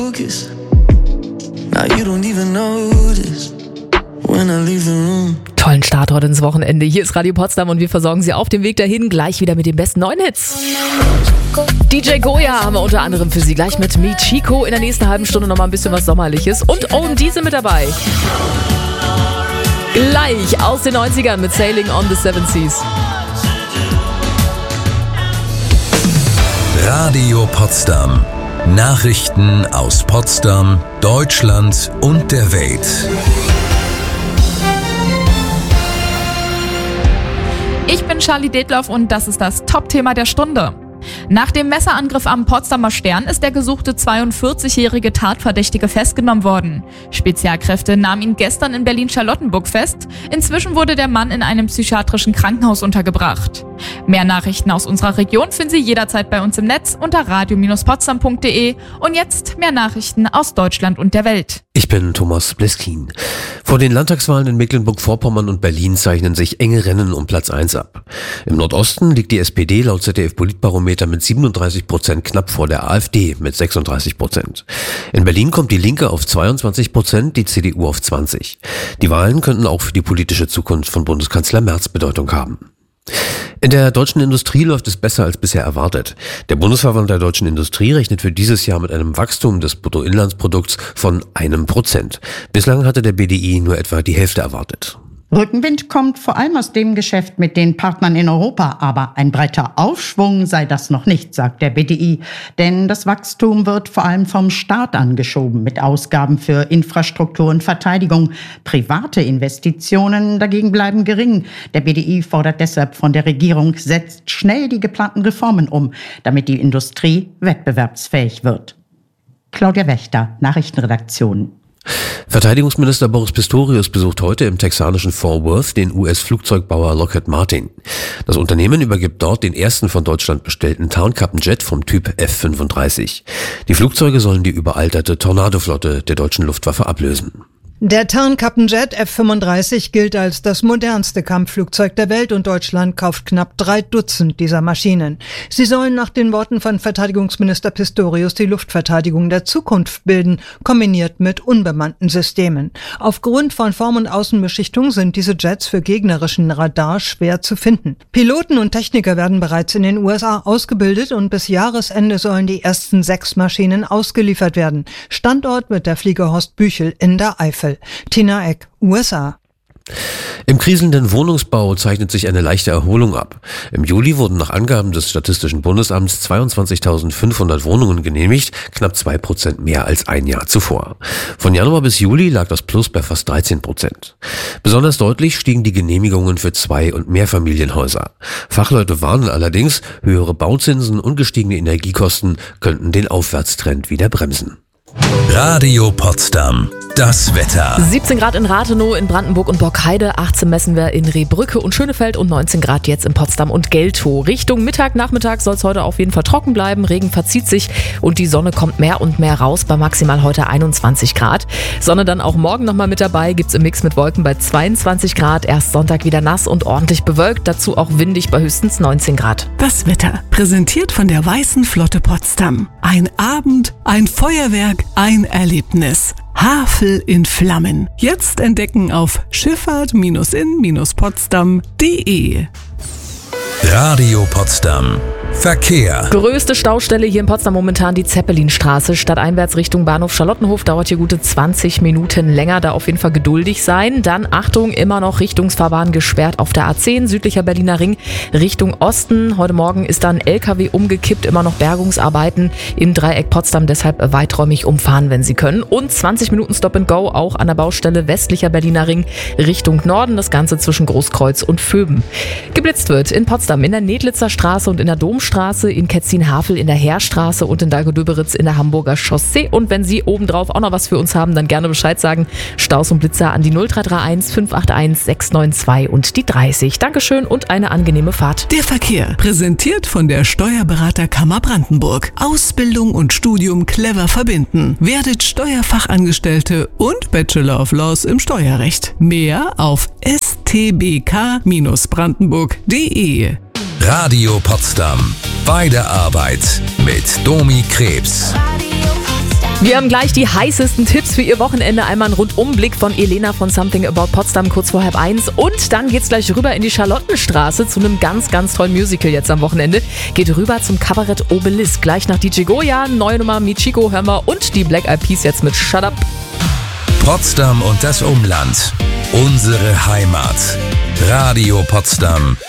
Tollen Start heute ins Wochenende. Hier ist Radio Potsdam und wir versorgen Sie auf dem Weg dahin gleich wieder mit den besten neuen Hits. DJ Goya haben wir unter anderem für Sie gleich mit Michiko. In der nächsten halben Stunde nochmal ein bisschen was Sommerliches. Und OMD sind mit dabei. Gleich aus den 90ern mit Sailing on the Seven Seas. Radio Potsdam. Nachrichten aus Potsdam, Deutschland und der Welt. Ich bin Charlie Detloff und das ist das Top-Thema der Stunde. Nach dem Messerangriff am Potsdamer Stern ist der gesuchte 42-jährige Tatverdächtige festgenommen worden. Spezialkräfte nahmen ihn gestern in Berlin-Charlottenburg fest. Inzwischen wurde der Mann in einem psychiatrischen Krankenhaus untergebracht. Mehr Nachrichten aus unserer Region finden Sie jederzeit bei uns im Netz unter radio-potsdam.de. Und jetzt mehr Nachrichten aus Deutschland und der Welt. Ich bin Thomas Bleskin. Vor den Landtagswahlen in Mecklenburg-Vorpommern und Berlin zeichnen sich enge Rennen um Platz 1 ab. Im Nordosten liegt die SPD laut ZDF-Politbarometer mit 37% knapp vor der AfD mit 36%. In Berlin kommt die Linke auf 22%, die CDU auf 20%. Die Wahlen könnten auch für die politische Zukunft von Bundeskanzler Merz Bedeutung haben. In der deutschen Industrie läuft es besser als bisher erwartet. Der Bundesverband der deutschen Industrie rechnet für dieses Jahr mit einem Wachstum des Bruttoinlandsprodukts von 1%. Bislang hatte der BDI nur etwa die Hälfte erwartet. Rückenwind kommt vor allem aus dem Geschäft mit den Partnern in Europa, aber ein breiter Aufschwung sei das noch nicht, sagt der BDI. Denn das Wachstum wird vor allem vom Staat angeschoben mit Ausgaben für Infrastruktur und Verteidigung. Private Investitionen dagegen bleiben gering. Der BDI fordert deshalb von der Regierung, setzt schnell die geplanten Reformen um, damit die Industrie wettbewerbsfähig wird. Claudia Wächter, Nachrichtenredaktion. Verteidigungsminister Boris Pistorius besucht heute im texanischen Fort Worth den US-Flugzeugbauer Lockheed Martin. Das Unternehmen übergibt dort den ersten von Deutschland bestellten Tarnkappenjet vom Typ F-35. Die Flugzeuge sollen die überalterte Tornado-Flotte der deutschen Luftwaffe ablösen. Der Tarnkappenjet F-35 gilt als das modernste Kampfflugzeug der Welt und Deutschland kauft knapp 3 Dutzend dieser Maschinen. Sie sollen nach den Worten von Verteidigungsminister Pistorius die Luftverteidigung der Zukunft bilden, kombiniert mit unbemannten Systemen. Aufgrund von Form- und Außenbeschichtung sind diese Jets für gegnerischen Radar schwer zu finden. Piloten und Techniker werden bereits in den USA ausgebildet und bis Jahresende sollen die ersten 6 Maschinen ausgeliefert werden. Standort wird der Flieger Horst Büchel in der Eifel. Tina Eck, USA. Im kriselnden Wohnungsbau zeichnet sich eine leichte Erholung ab. Im Juli wurden nach Angaben des Statistischen Bundesamts 22.500 Wohnungen genehmigt, knapp 2% mehr als ein Jahr zuvor. Von Januar bis Juli lag das Plus bei fast 13%. Besonders deutlich stiegen die Genehmigungen für 2- und Mehrfamilienhäuser. Fachleute warnen allerdings, höhere Bauzinsen und gestiegene Energiekosten könnten den Aufwärtstrend wieder bremsen. Radio Potsdam. Das Wetter. 17 Grad in Rathenow, in Brandenburg und Borkheide, 18 messen wir in Rehbrücke und Schönefeld und 19 Grad jetzt in Potsdam und Geltow. Richtung Mittag, Nachmittag soll es heute auf jeden Fall trocken bleiben, Regen verzieht sich und die Sonne kommt mehr und mehr raus, bei maximal heute 21 Grad. Sonne dann auch morgen nochmal mit dabei, gibt's im Mix mit Wolken bei 22 Grad, erst Sonntag wieder nass und ordentlich bewölkt, dazu auch windig bei höchstens 19 Grad. Das Wetter, präsentiert von der Weißen Flotte Potsdam. Ein Abend, ein Feuerwerk, ein Erlebnis. Havel in Flammen. Jetzt entdecken auf schifffahrt-in-potsdam.de. Radio Potsdam. Verkehr. Größte Staustelle hier in Potsdam momentan die Zeppelinstraße. Stadteinwärts Richtung Bahnhof Charlottenhof dauert hier gute 20 Minuten länger. Da auf jeden Fall geduldig sein. Dann Achtung, immer noch Richtungsfahrbahn gesperrt auf der A10, südlicher Berliner Ring Richtung Osten. Heute Morgen ist dann LKW umgekippt, immer noch Bergungsarbeiten im Dreieck Potsdam. Deshalb weiträumig umfahren, wenn Sie können. Und 20 Minuten Stop and Go auch an der Baustelle westlicher Berliner Ring Richtung Norden. Das Ganze zwischen Großkreuz und Vöben. Geblitzt wird in Potsdam in der Nedlitzer Straße und in der Domstraße, in Ketzin-Havel in der Heerstraße und in Dahlke-Döberitz in der Hamburger Chaussee. Und wenn Sie obendrauf auch noch was für uns haben, dann gerne Bescheid sagen. Staus und Blitzer an die 0331 581 692 und die 30. Dankeschön und eine angenehme Fahrt. Der Verkehr, präsentiert von der Steuerberaterkammer Brandenburg. Ausbildung und Studium clever verbinden. Werdet Steuerfachangestellte und Bachelor of Laws im Steuerrecht. Mehr auf stbk-brandenburg.de. Radio Potsdam. Bei der Arbeit mit Domi Krebs. Radio Potsdam. Wir haben gleich die heißesten Tipps für Ihr Wochenende. Einmal einen Rundumblick von Elena von Something About Potsdam kurz vor 12:30. Und dann geht's gleich rüber in die Charlottenstraße zu einem ganz, ganz tollen Musical jetzt am Wochenende. Geht rüber zum Kabarett Obelisk. Gleich nach DJ Goya, neue Nummer Michiko hören wir und die Black Eyed Peas jetzt mit Shut Up. Potsdam und das Umland. Unsere Heimat. Radio Potsdam